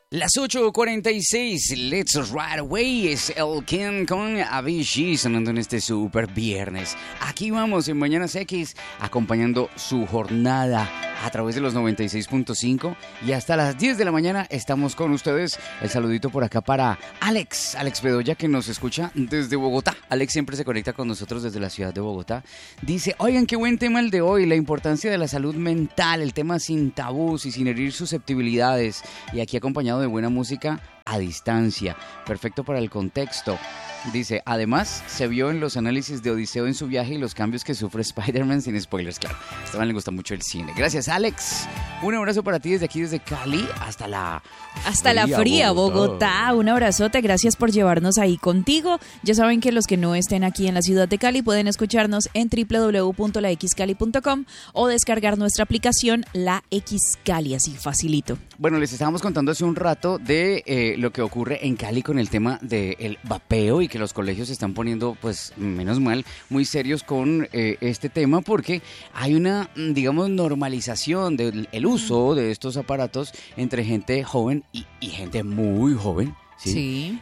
Las 8:46, Let's Ride Away, es el Ken con Avicii sonando en este super viernes. Aquí vamos en Mañanas X, acompañando su jornada a través de los 96.5 y hasta las 10 de la mañana estamos con ustedes. El saludito por acá para Alex Bedoya, que nos escucha desde Bogotá. Alex siempre se conecta con nosotros desde la ciudad de Bogotá. Dice, oigan, qué buen tema el de hoy, la importancia de la salud mental, el tema sin tabús y sin herir susceptibilidades. Y aquí acompañado de buena música a distancia, perfecto para el contexto. Dice, además se vio en los análisis de Odiseo en su viaje y los cambios que sufre Spider-Man sin spoilers, claro. A Esteban le gusta mucho el cine. Gracias, Alex. Un abrazo para ti desde aquí, desde Cali hasta la fría Bogotá. Un abrazote, gracias por llevarnos ahí contigo. Ya saben que los que no estén aquí en la ciudad de Cali pueden escucharnos en www.laxcali.com o descargar nuestra aplicación La X Cali, así facilito. Bueno, les estábamos contando hace un rato de lo que ocurre en Cali con el tema del vapeo y que los colegios se están poniendo, pues, menos mal, muy serios con este tema porque hay una, digamos, normalización del uso de estos aparatos entre gente joven y gente muy joven, ¿sí?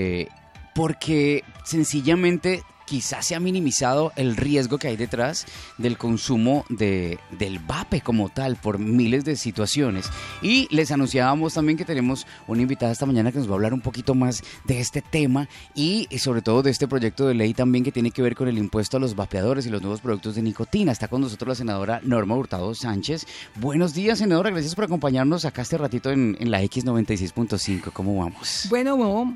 Porque sencillamente quizás se ha minimizado el riesgo que hay detrás del consumo del vape como tal por miles de situaciones. Y les anunciábamos también que tenemos una invitada esta mañana que nos va a hablar un poquito más de este tema y sobre todo de este proyecto de ley también que tiene que ver con el impuesto a los vapeadores y los nuevos productos de nicotina. Está con nosotros la senadora Norma Hurtado Sánchez. Buenos días, senadora, gracias por acompañarnos acá este ratito en la X96.5. ¿Cómo vamos? Bueno,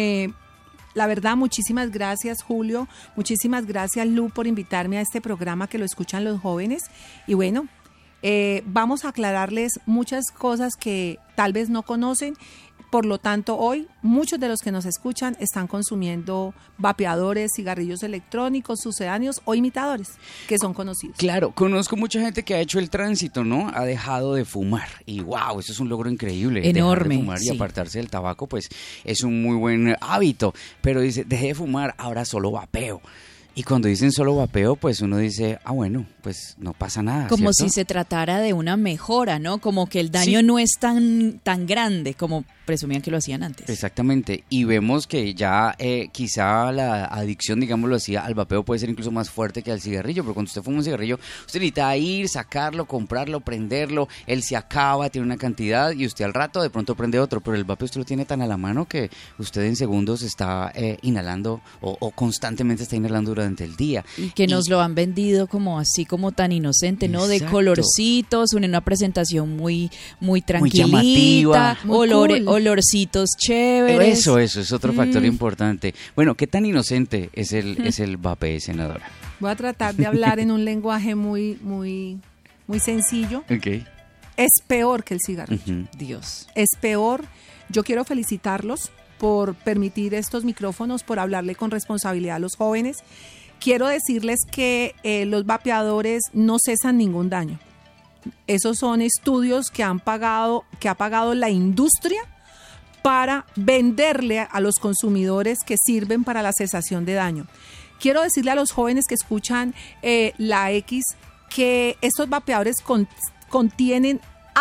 la verdad, muchísimas gracias, Julio, muchísimas gracias, Lu, por invitarme a este programa que lo escuchan los jóvenes. Y bueno, vamos a aclararles muchas cosas que tal vez no conocen. Por lo tanto, hoy muchos de los que nos escuchan están consumiendo vapeadores, cigarrillos electrónicos, sucedáneos o imitadores, que son conocidos. Claro, conozco mucha gente que ha hecho el tránsito, ¿no? Ha dejado de fumar y wow, eso es un logro increíble. Enorme. Dejar de fumar y apartarse del tabaco, pues es un muy buen hábito. Pero dice, dejé de fumar, ahora solo vapeo. Y cuando dicen solo vapeo, pues uno dice, bueno, pues no pasa nada, como ¿cierto? si se tratara de una mejora, ¿no? Como que el daño no es tan grande como presumían que lo hacían antes. Exactamente, y vemos que ya quizá la adicción, digámoslo así, al vapeo puede ser incluso más fuerte que al cigarrillo, porque cuando usted fuma un cigarrillo, usted necesita ir, sacarlo, comprarlo, prenderlo, él se acaba, tiene una cantidad y usted al rato de pronto prende otro, pero el vapeo usted lo tiene tan a la mano que usted en segundos está inhalando o constantemente está inhalando durante el día. Y que nos lo han vendido como así, como tan inocente, ¿no? Exacto. De colorcitos, una presentación muy tranquilita, muy llamativa, muy olorcitos chéveres. Eso es otro factor importante. Bueno, ¿qué tan inocente es el vape, senadora? Voy a tratar de hablar en un lenguaje muy sencillo. Okay. Es peor que el cigarrillo. Uh-huh. Dios. Es peor. Yo quiero felicitarlos por permitir estos micrófonos, por hablarle con responsabilidad a los jóvenes. Quiero decirles que los vapeadores no cesan ningún daño. Esos son estudios que ha pagado la industria para venderle a los consumidores que sirven para la cesación de daño. Quiero decirle a los jóvenes que escuchan la X que estos vapeadores contienen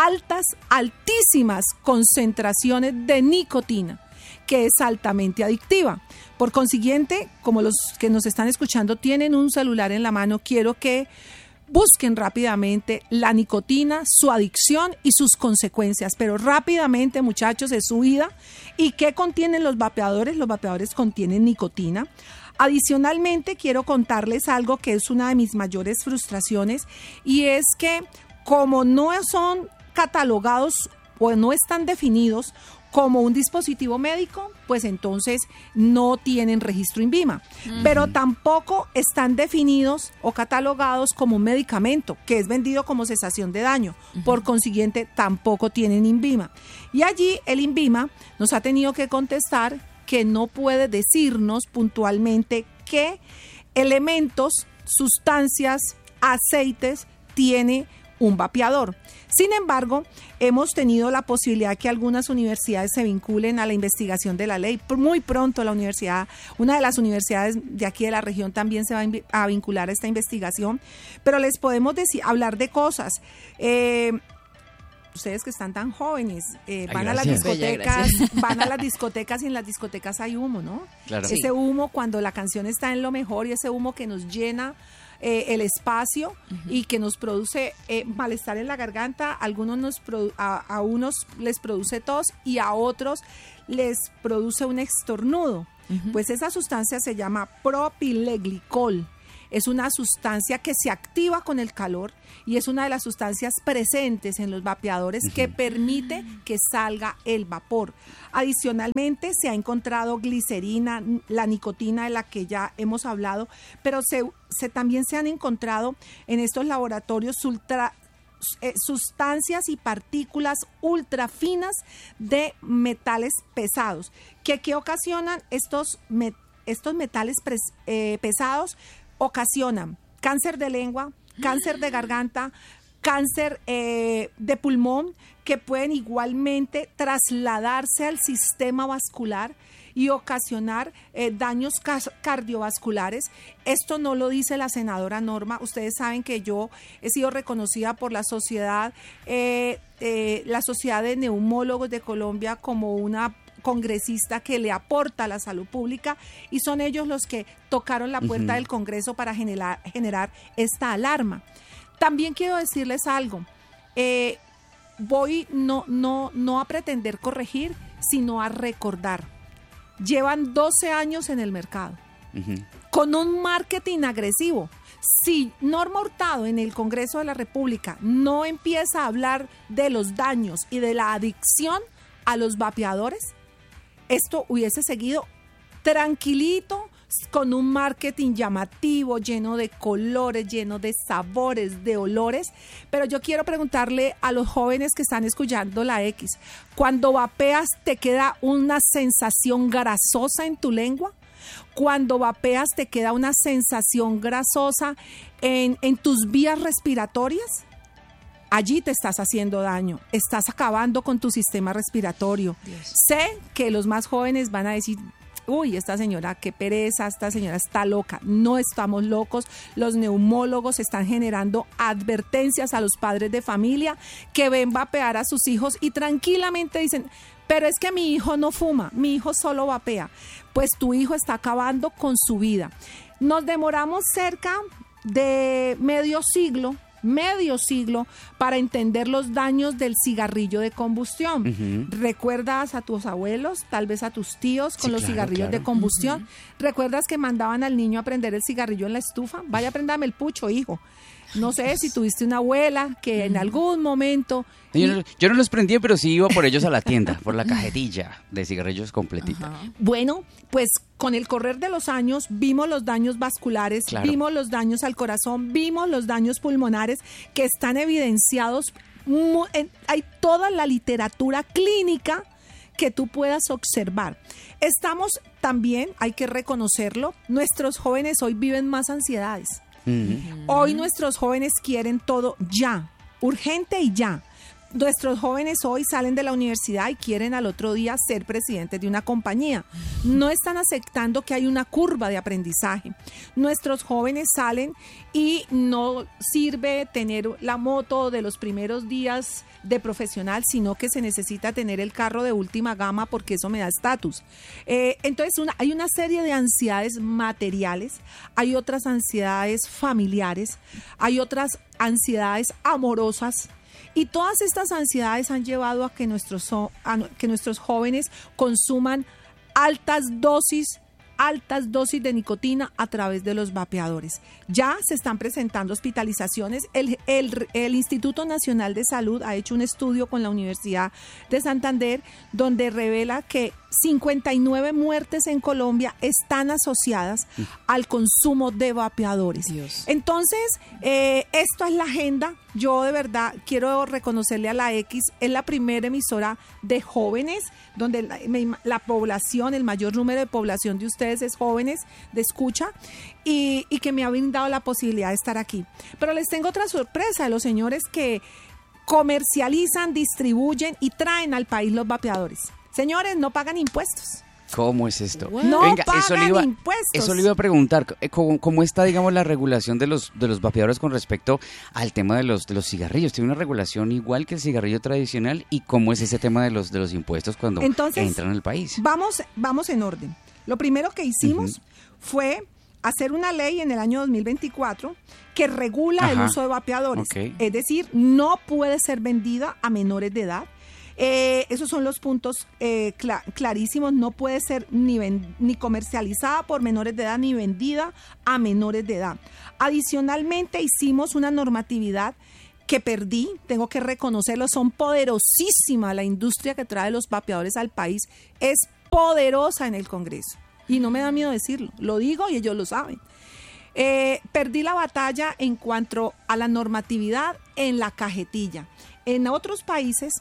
altísimas concentraciones de nicotina, que es altamente adictiva. Por consiguiente, como los que nos están escuchando tienen un celular en la mano, quiero que busquen rápidamente la nicotina, su adicción y sus consecuencias, pero rápidamente, muchachos, de su vida. ¿Y qué contienen los vapeadores? Los vapeadores contienen nicotina. Adicionalmente, quiero contarles algo que es una de mis mayores frustraciones, y es que como no son catalogados o no están definidos como un dispositivo médico, pues entonces no tienen registro INVIMA. Uh-huh. Pero tampoco están definidos o catalogados como un medicamento que es vendido como cesación de daño. Uh-huh. Por consiguiente, tampoco tienen INVIMA. Y allí el INVIMA nos ha tenido que contestar que no puede decirnos puntualmente qué elementos, sustancias, aceites tiene un vapeador. Sin embargo, hemos tenido la posibilidad que algunas universidades se vinculen a la investigación de la ley. Muy pronto una de las universidades de aquí de la región también se va a vincular a esta investigación, pero les podemos hablar de cosas. ustedes que están tan jóvenes, van a gracias. las discotecas y en las discotecas hay humo, ¿no? Claro. Ese humo cuando la canción está en lo mejor y ese humo que nos llena el espacio y que nos produce malestar en la garganta, a unos les produce tos y a otros les produce un estornudo. Pues esa sustancia se llama propileglicol. Es una sustancia que se activa con el calor y es una de las sustancias presentes en los vapeadores que permite que salga el vapor. Adicionalmente, se ha encontrado glicerina, la nicotina de la que ya hemos hablado, pero también se han encontrado en estos laboratorios sustancias y partículas ultra finas de metales pesados. ¿Qué ocasionan estos metales pesados? Ocasionan cáncer de lengua, cáncer de garganta, cáncer de pulmón, que pueden igualmente trasladarse al sistema vascular y ocasionar daños cardiovasculares. Esto no lo dice la senadora Norma. Ustedes saben que yo he sido reconocida por la Sociedad de Neumólogos de Colombia como una congresista que le aporta a la salud pública, y son ellos los que tocaron la puerta del Congreso para generar esta alarma. También quiero decirles algo, voy no a pretender corregir, sino a recordar. Llevan 12 años en el mercado, con un marketing agresivo. Si Norma Hurtado en el Congreso de la República no empieza a hablar de los daños y de la adicción a los vapeadores, esto hubiese seguido tranquilito, con un marketing llamativo, lleno de colores, lleno de sabores, de olores. Pero yo quiero preguntarle a los jóvenes que están escuchando la X, ¿cuando vapeas te queda una sensación grasosa en tu lengua? Cuando vapeas te queda una sensación grasosa en tus vías respiratorias. Allí te estás haciendo daño, estás acabando con tu sistema respiratorio. Dios. Sé que los más jóvenes van a decir, uy, esta señora, qué pereza, esta señora está loca. No estamos locos. Los neumólogos están generando advertencias a los padres de familia que ven vapear a sus hijos y tranquilamente dicen, pero es que mi hijo no fuma, mi hijo solo vapea. Pues tu hijo está acabando con su vida. Nos demoramos cerca de medio siglo para entender los daños del cigarrillo de combustión. ¿Recuerdas a tus abuelos, tal vez a tus tíos con los cigarrillos de combustión? ¿Recuerdas que mandaban al niño a prender el cigarrillo en la estufa? Vaya, préndame el pucho, hijo. No sé si tuviste una abuela que en algún momento... Yo no los prendía, pero sí iba por ellos a la tienda, por la cajetilla de cigarrillos completita. Bueno, pues con el correr de los años vimos los daños vasculares, vimos los daños al corazón, vimos los daños pulmonares que están evidenciados. Hay toda la literatura clínica que tú puedas observar. Estamos también, hay que reconocerlo, nuestros jóvenes hoy viven más ansiedades. Hoy nuestros jóvenes quieren todo ya, urgente y ya. Nuestros jóvenes hoy salen de la universidad y quieren al otro día ser presidentes de una compañía. No están aceptando que hay una curva de aprendizaje. Nuestros jóvenes salen y no sirve tener la moto de los primeros días de profesional, sino que se necesita tener el carro de última gama porque eso me da estatus. Entonces hay una serie de ansiedades materiales, hay otras ansiedades familiares, hay otras ansiedades amorosas. Y todas estas ansiedades han llevado a que nuestros jóvenes consuman altas dosis de nicotina a través de los vapeadores. Ya se están presentando hospitalizaciones. El Instituto Nacional de Salud ha hecho un estudio con la Universidad de Santander donde revela que 59 muertes en Colombia están asociadas al consumo de vapeadores. Dios. Entonces, esto es la agenda. Yo de verdad quiero reconocerle a la X, es la primera emisora de jóvenes, donde la población, el mayor número de población de ustedes es jóvenes de escucha, y que me ha brindado la posibilidad de estar aquí. Pero les tengo otra sorpresa de los señores que comercializan, distribuyen y traen al país los vapeadores. Señores, no pagan impuestos. ¿Cómo es esto? No Venga, pagan impuestos. Eso le iba a preguntar. ¿Cómo está, digamos, la regulación de los vapeadores con respecto al tema de los cigarrillos? ¿Tiene una regulación igual que el cigarrillo tradicional? ¿Y cómo es ese tema de los impuestos cuando entran al país? Vamos en orden. Lo primero que hicimos fue hacer una ley en el año 2024 que regula el uso de vapeadores. Okay. Es decir, no puede ser vendida a menores de edad. Esos son los puntos clarísimos. No puede ser ni comercializada por menores de edad ni vendida a menores de edad. Adicionalmente, hicimos una normatividad que perdí, tengo que reconocerlo, son poderosísima. La industria que trae los vapeadores al país es poderosa en el Congreso. Y no me da miedo decirlo, lo digo y ellos lo saben. Perdí la batalla en cuanto a la normatividad en la cajetilla. En otros países,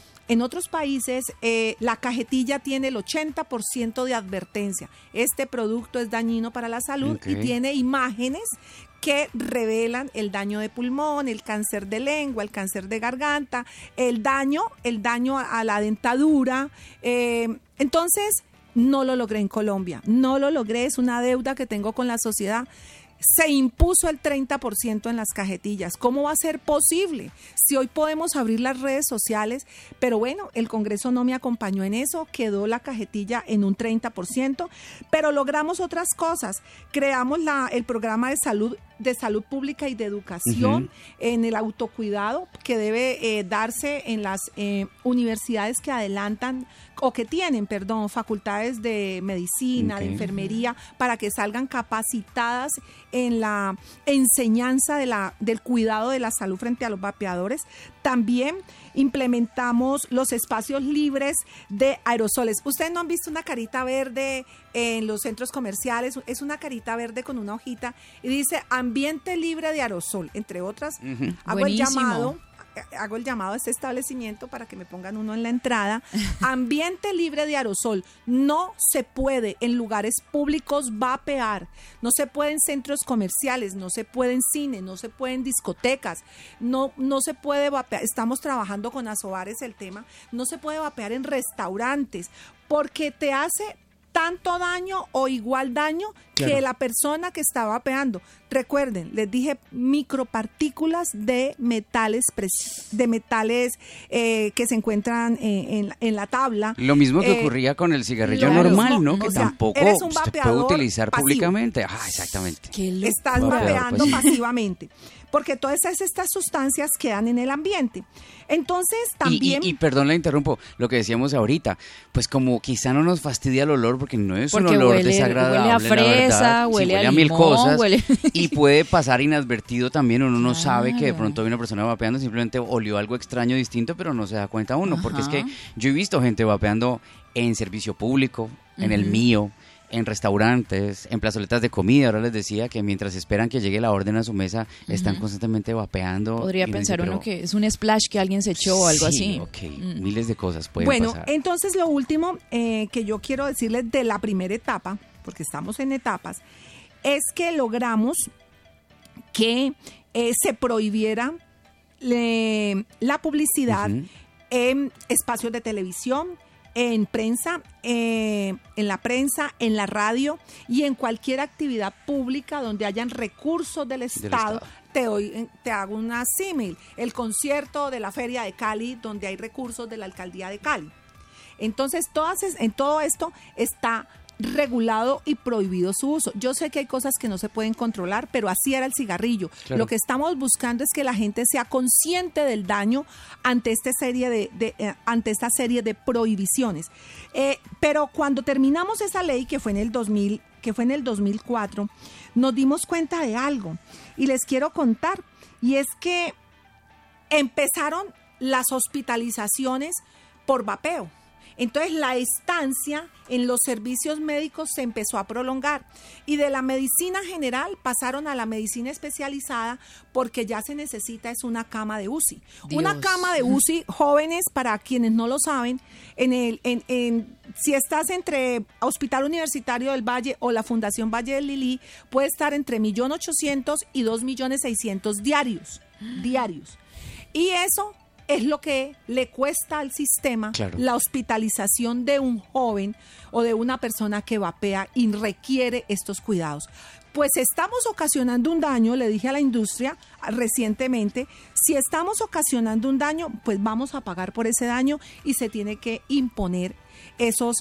la cajetilla tiene el 80% de advertencia. Este producto es dañino para la salud y tiene imágenes que revelan el daño de pulmón, el cáncer de lengua, el cáncer de garganta, el daño a la dentadura. Entonces, no lo logré en Colombia. No lo logré, es una deuda que tengo con la sociedad. Se impuso el 30% en las cajetillas. ¿Cómo va a ser posible? Si hoy podemos abrir las redes sociales, pero bueno, el Congreso no me acompañó en eso, quedó la cajetilla en un 30%, pero logramos otras cosas. Creamos el programa de salud pública y de educación en el autocuidado que debe darse en las universidades que adelantan o que tienen, facultades de medicina, de enfermería, para que salgan capacitadas en la enseñanza del cuidado de la salud frente a los vapeadores. También implementamos los espacios libres de aerosoles. Ustedes no han visto una carita verde en los centros comerciales, es una carita verde con una hojita y dice ambiente libre de aerosol, entre otras. Hago el llamado a este establecimiento para que me pongan uno en la entrada. Ambiente libre de aerosol. No se puede en lugares públicos vapear. No se puede en centros comerciales, no se puede en cine, no se puede en discotecas, no se puede vapear. Estamos trabajando con Asobares el tema. No se puede vapear en restaurantes porque te hace tanto daño o igual daño que la persona que está vapeando. Recuerden, les dije micropartículas de metales que se encuentran en la tabla. Lo mismo que ocurría con el cigarrillo normal, ¿no? Que tampoco se puede utilizar pasivo. Públicamente. Exactamente. Estás vapeando pasivamente. Porque todas estas sustancias quedan en el ambiente. Entonces, también... Y perdón, la interrumpo, lo que decíamos ahorita, pues como quizá no nos fastidia el olor, porque no es un olor desagradable, huele a fresa, huele a mil cosas, y puede pasar inadvertido también, uno no sabe que de pronto hay una persona vapeando, simplemente olió algo extraño, distinto, pero no se da cuenta uno, porque es que yo he visto gente vapeando en servicio público, en el mío, en restaurantes, en plazoletas de comida. Ahora les decía que mientras esperan que llegue la orden a su mesa, están constantemente vapeando. Podría pensar uno que es un splash que alguien se echó o algo así. Miles de cosas pueden pasar. Bueno, entonces lo último que yo quiero decirles de la primera etapa, porque estamos en etapas, es que logramos que se prohibiera la publicidad en espacios de televisión, en prensa, en la prensa, en la radio y en cualquier actividad pública donde hayan recursos del Estado. Te hago una símil, el concierto de la Feria de Cali, donde hay recursos de la Alcaldía de Cali. Entonces, en todo esto está regulado y prohibido su uso. Yo sé que hay cosas que no se pueden controlar, pero así era el cigarrillo. Claro. Lo que estamos buscando es que la gente sea consciente del daño ante esta serie de prohibiciones. Pero cuando terminamos esa ley, que fue en el 2004, nos dimos cuenta de algo y les quiero contar, y es que empezaron las hospitalizaciones por vapeo. Entonces la estancia en los servicios médicos se empezó a prolongar y de la medicina general pasaron a la medicina especializada porque ya se necesita es una cama de UCI. Dios. Una cama de UCI, jóvenes, para quienes no lo saben, si estás entre Hospital Universitario del Valle o la Fundación Valle del Lilí, puede estar entre 1.800.000 y 2.600.000 diarios. Y eso es lo que le cuesta al sistema la hospitalización de un joven o de una persona que vapea y requiere estos cuidados. Pues estamos ocasionando un daño, le dije a la industria recientemente, si estamos ocasionando un daño, pues vamos a pagar por ese daño y se tiene que imponer esos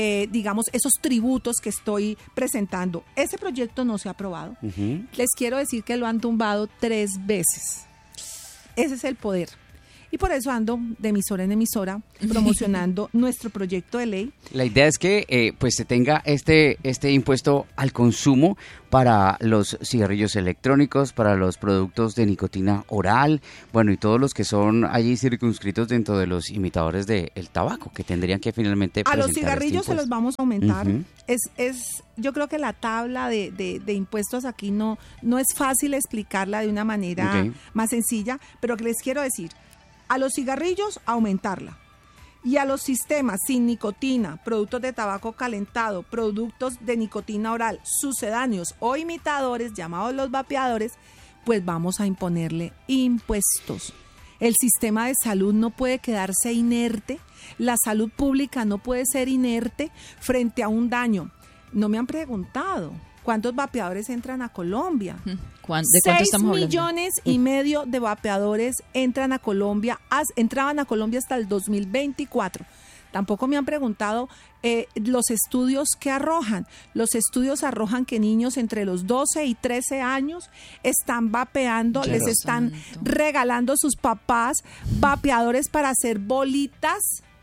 tributos que estoy presentando. Ese proyecto no se ha aprobado. Les quiero decir que lo han tumbado 3 veces. Ese es el poder. Y por eso ando de emisora en emisora promocionando nuestro proyecto de ley. La idea es que pues se tenga este impuesto al consumo para los cigarrillos electrónicos, para los productos de nicotina oral, bueno, y todos los que son allí circunscritos dentro de los imitadores del tabaco, que tendrían que finalmente presentar a los cigarrillos se los vamos a aumentar. Uh-huh. Yo creo que la tabla de impuestos aquí no es fácil explicarla de una manera más sencilla, pero que les quiero decir, a los cigarrillos aumentarla y a los sistemas sin nicotina, productos de tabaco calentado, productos de nicotina oral, sucedáneos o imitadores llamados los vapeadores, pues vamos a imponerle impuestos. El sistema de salud no puede quedarse inerte, la salud pública no puede ser inerte frente a un daño. No me han preguntado ¿cuántos vapeadores entran a Colombia? ¿De cuánto estamos hablando? 6,5 millones de vapeadores entraban a Colombia hasta el 2024. Tampoco me han preguntado los estudios que arrojan. Los estudios arrojan que niños entre los 12 y 13 años están vapeando, les están regalando a sus papás vapeadores para hacer bolitas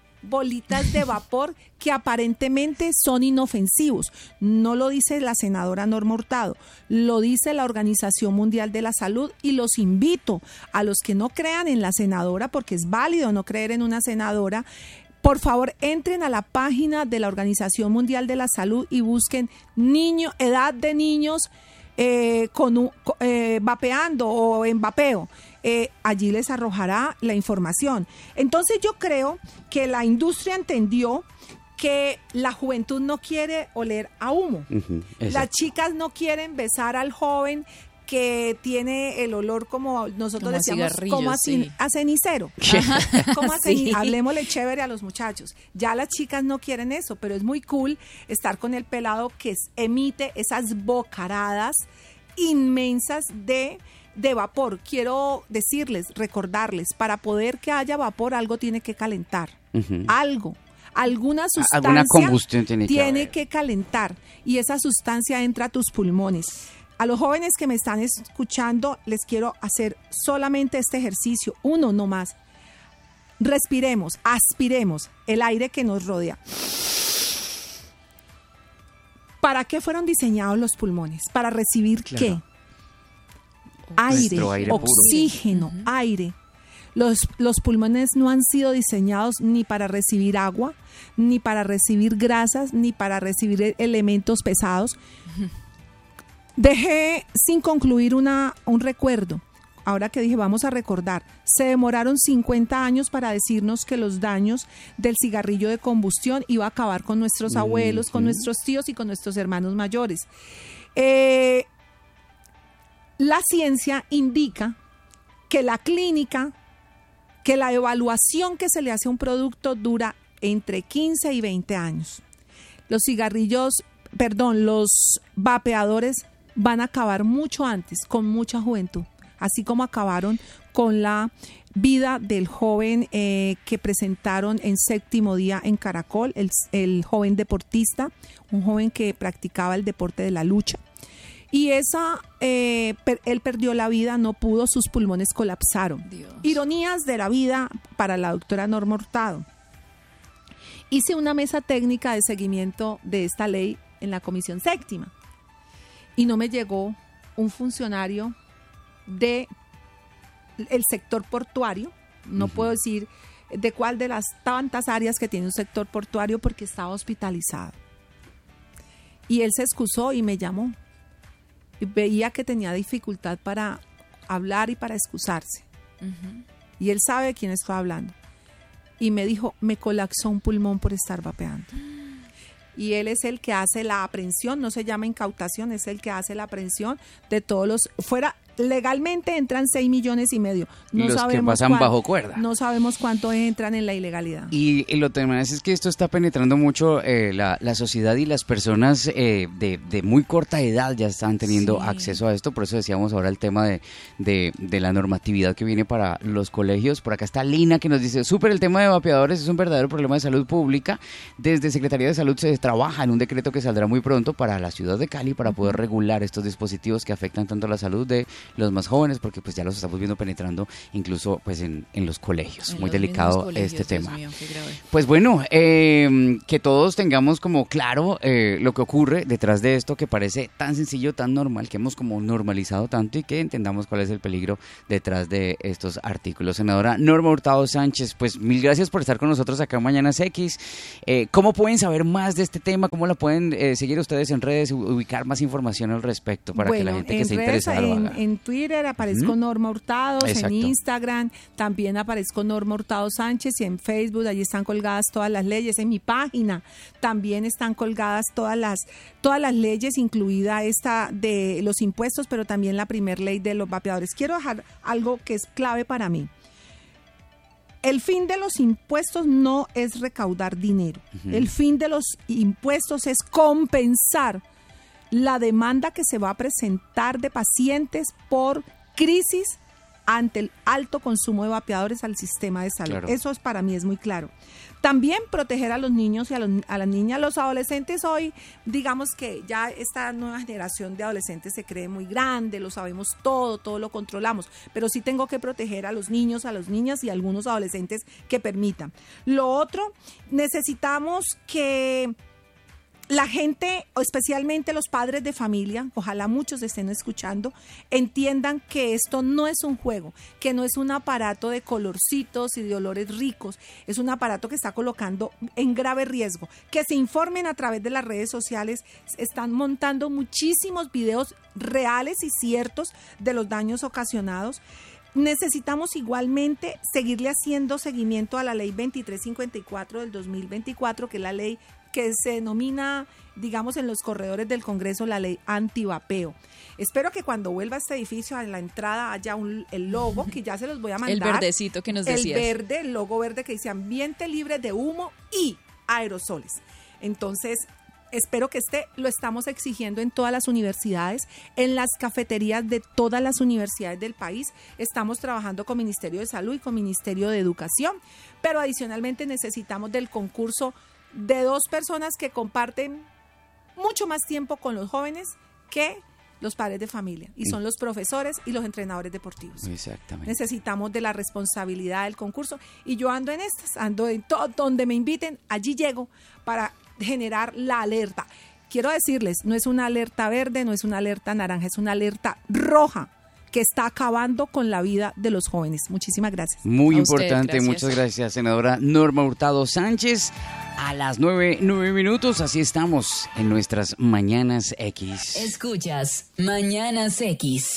de vapor que aparentemente son inofensivos. No lo dice la senadora Norma Hurtado, lo dice la Organización Mundial de la Salud, y los invito a los que no crean en la senadora, porque es válido no creer en una senadora. Por favor, entren a la página de la Organización Mundial de la Salud y busquen edad de niños vapeando o en vapeo. Allí les arrojará la información. Entonces yo creo que la industria entendió que la juventud no quiere oler a humo. Las chicas no quieren besar al joven que tiene el olor como nosotros decíamos, como a cenicero. Hablemosle chévere a los muchachos. Ya las chicas no quieren eso, pero es muy cool estar con el pelado que emite esas bocaradas inmensas de vapor. Quiero recordarles, para poder que haya vapor, algo tiene que calentar. Alguna sustancia, alguna combustión tiene que calentar, y esa sustancia entra a tus pulmones. A los jóvenes que me están escuchando, les quiero hacer solamente este ejercicio, uno no más. Respiremos, aspiremos el aire que nos rodea. ¿Para qué fueron diseñados los pulmones? ¿Para recibir qué? Aire, oxígeno, aire. Los pulmones no han sido diseñados ni para recibir agua, ni para recibir grasas, ni para recibir elementos pesados. Dejé sin concluir un recuerdo. Ahora que dije, vamos a recordar, se demoraron 50 años para decirnos que los daños del cigarrillo de combustión iba a acabar con nuestros abuelos, con nuestros tíos y con nuestros hermanos mayores. La ciencia indica que la clínica, que la evaluación que se le hace a un producto dura entre 15 y 20 años. Los vapeadores van a acabar mucho antes, con mucha juventud, así como acabaron con la vida del joven que presentaron en Séptimo Día en Caracol, el joven deportista, un joven que practicaba el deporte de la lucha. Y él perdió la vida, no pudo, sus pulmones colapsaron. Dios. Ironías de la vida para la doctora Norma Hurtado. Hice una mesa técnica de seguimiento de esta ley en la Comisión Séptima y no me llegó un funcionario del sector portuario, no puedo decir de cuál de las tantas áreas que tiene un sector portuario, porque estaba hospitalizado. Y él se excusó y me llamó. Y veía que tenía dificultad para hablar y para excusarse. Y él sabe de quién estoy hablando. Y me dijo, me colapsó un pulmón por estar vapeando. Y él es el que hace la aprehensión, no se llama incautación, es el que hace la aprehensión de todos los... legalmente entran 6,5 millones. No los sabemos que pasan bajo cuerda. No sabemos cuánto entran en la ilegalidad. Y lo demás es que esto está penetrando mucho la sociedad, y las personas de muy corta edad ya están teniendo acceso a esto. Por eso decíamos ahora el tema de la normatividad que viene para los colegios. Por acá está Lina, que nos dice: súper, el tema de vapeadores es un verdadero problema de salud pública. Desde Secretaría de Salud se trabaja en un decreto que saldrá muy pronto para la ciudad de Cali para poder regular estos dispositivos que afectan tanto la salud de los más jóvenes, porque pues ya los estamos viendo penetrando incluso pues en los colegios. Muy delicado este tema. Mío, pues bueno, que todos tengamos como claro lo que ocurre detrás de esto, que parece tan sencillo, tan normal, que hemos como normalizado tanto, y que entendamos cuál es el peligro detrás de estos artículos. Senadora Norma Hurtado Sánchez, pues mil gracias por estar con nosotros acá en Mañanas X. ¿Cómo pueden saber más de este tema? ¿Cómo la pueden seguir ustedes en redes, ubicar más información al respecto para que la gente que esté interesada lo haga? En Twitter aparezco Norma Hurtado, Exacto. En Instagram también aparezco Norma Hurtado Sánchez, y en Facebook allí están colgadas todas las leyes. En mi página también están colgadas todas las leyes, incluida esta de los impuestos, pero también la primer ley de los vapeadores. Quiero dejar algo que es clave para mí. El fin de los impuestos no es recaudar dinero. El fin de los impuestos es compensar la demanda que se va a presentar de pacientes por crisis ante el alto consumo de vapeadores al sistema de salud. Claro. Eso para mí es muy claro. También proteger a los niños y a las niñas, los adolescentes. Hoy, digamos que ya esta nueva generación de adolescentes se cree muy grande, lo sabemos todo lo controlamos, pero sí tengo que proteger a los niños, a las niñas y a algunos adolescentes que permitan. Lo otro, necesitamos que la gente, especialmente los padres de familia, ojalá muchos estén escuchando, entiendan que esto no es un juego, que no es un aparato de colorcitos y de olores ricos, es un aparato que está colocando en grave riesgo. Que se informen a través de las redes sociales, están montando muchísimos videos reales y ciertos de los daños ocasionados. Necesitamos igualmente seguirle haciendo seguimiento a la ley 2354 del 2024, que es la ley que se denomina, digamos, en los corredores del Congreso, la ley antivapeo. Espero que cuando vuelva a este edificio, a la entrada haya el logo, que ya se los voy a mandar. El verdecito que nos decías. El logo verde que dice ambiente libre de humo y aerosoles. Entonces, espero que lo estamos exigiendo en todas las universidades, en las cafeterías de todas las universidades del país. Estamos trabajando con Ministerio de Salud y con Ministerio de Educación, pero adicionalmente necesitamos del concurso de 2 personas que comparten mucho más tiempo con los jóvenes que los padres de familia, y son los profesores y los entrenadores deportivos. Exactamente. Necesitamos de la responsabilidad del concurso, y yo ando en todo donde me inviten, allí llego para generar la alerta. Quiero decirles, no es una alerta verde, no es una alerta naranja, es una alerta roja que está acabando con la vida de los jóvenes. Muchísimas gracias. Muy a usted, importante, gracias. Muchas gracias, senadora Norma Hurtado Sánchez. A las 9:09, así estamos en nuestras Mañanas X. Escuchas Mañanas X.